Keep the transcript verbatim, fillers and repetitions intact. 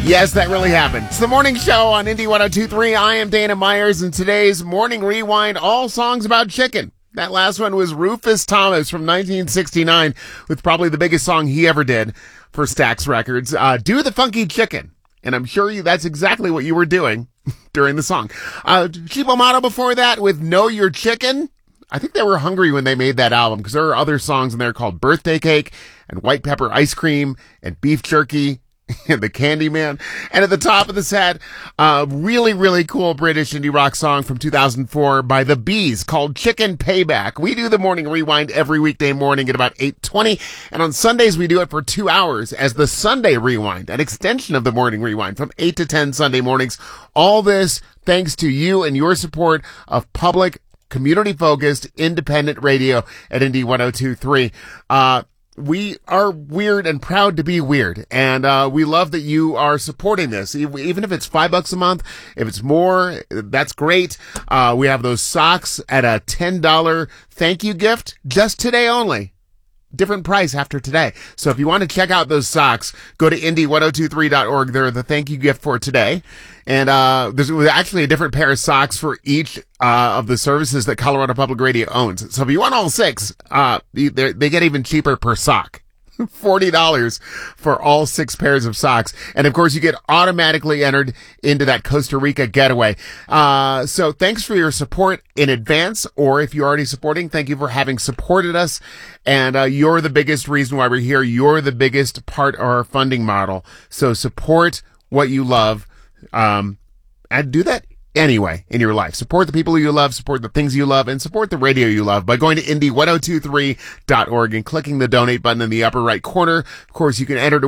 Yes, that really happened. It's the morning show on Indy one oh two point three. I am Dana Myers, and today's Morning Rewind, all songs about chicken. That last one was Rufus Thomas from nineteen sixty-nine, with probably the biggest song he ever did for Stax Records, uh, Do the Funky Chicken. And I'm sure you that's exactly what you were doing during the song. Uh, Cheapo Motto before that with Know Your Chicken. I think they were hungry when they made that album, because there are other songs in there called Birthday Cake and White Pepper Ice Cream and Beef Jerky and The Candyman. And at the top of the set, a really, really cool British indie rock song from two thousand four by The Bees called Chicken Payback. We do the Morning Rewind every weekday morning at about eight twenty, and on Sundays we do it for two hours as the Sunday Rewind, an extension of the Morning Rewind from eight to ten Sunday mornings. All this thanks to you and your support of public, community-focused, independent radio at Indy one oh two point three. Uh, We are weird and proud to be weird. And, uh, we love that you are supporting this. Even if it's five bucks a month, if it's more, that's great. Uh, we have those socks at a ten dollars thank you gift just today only. Different price after today. So if you want to check out those socks, go to Indy one oh two three dot org. They're the thank you gift for today. And, uh, there's actually a different pair of socks for each, uh, of the services that Colorado Public Radio owns. So if you want all six, uh, they get even cheaper per sock. forty dollars for all six pairs of socks. And of course, you get automatically entered into that Costa Rica getaway. Uh, so thanks for your support in advance, or if you're already supporting, thank you for having supported us. And, uh, you're the biggest reason why we're here. You're the biggest part of our funding model. So support what you love, um, and do that anyway in your life. Support the people you love, support the things you love, and support the radio you love by going to Indy one oh two three dot org and clicking the donate button in the upper right corner. Of course, you can enter to